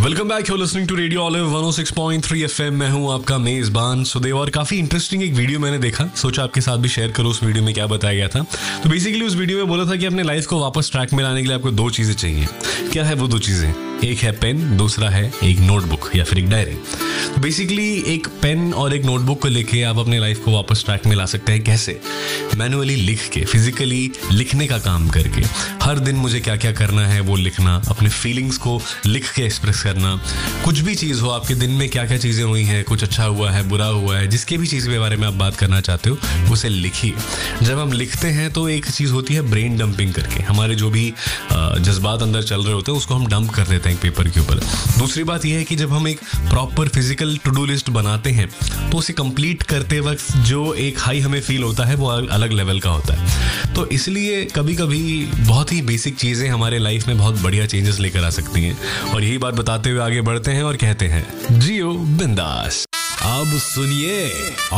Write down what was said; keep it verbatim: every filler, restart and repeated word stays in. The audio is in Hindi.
Welcome back, you listening to radio olive one O six point three FM. मैं हूं आपका मेजबान सुदेव और काफी इंटरेस्टिंग एक वीडियो मैंने देखा, सोचा आपके साथ भी शेयर करूं उस वीडियो में क्या बताया गया था। तो बेसिकली उस वीडियो में बोला था कि अपने लाइफ को वापस ट्रैक में लाने के लिए आपको दो चीजें चाहिए। क्या है वो दो चीजें? एक है पेन, दूसरा है एक नोटबुक या फिर एक डायरी। तो बेसिकली एक पेन और एक नोटबुक को लेके आप अपने लाइफ को वापस ट्रैक में ला सकते हैं। कैसे? मैनुअली लिख के, फिजिकली लिखने का काम करके, हर दिन मुझे क्या क्या करना है वो लिखना, अपने फीलिंग्स को लिख के एक्सप्रेस करना। कुछ भी चीज़ हो, आपके दिन में क्या क्या चीज़ें हुई हैं, कुछ अच्छा हुआ है, बुरा हुआ है, जिसके भी चीज़ के बारे में आप बात करना चाहते हो उसे लिखिए। जब हम लिखते हैं तो एक चीज़ होती है ब्रेन डंपिंग करके, हमारे जो भी जज्बात अंदर चल रहे होते हैं उसको हम डंप कर देते हैं पेपर के ऊपर। दूसरी बात यह है कि जब हम एक proper physical to do list बनाते हैं तो उसे कंप्लीट करते वक्त जो एक हाई हमें फील होता है वो अलग लेवल का होता है। तो इसलिए कभी कभी बहुत ही बेसिक चीज़ें हमारे लाइफ में बहुत बढ़िया चेंजेस लेकर आ सकती हैं। और यही बात बताते हुए आगे बढ़ते हैं और कहते हैं जियो बिंदास। अब सुनिए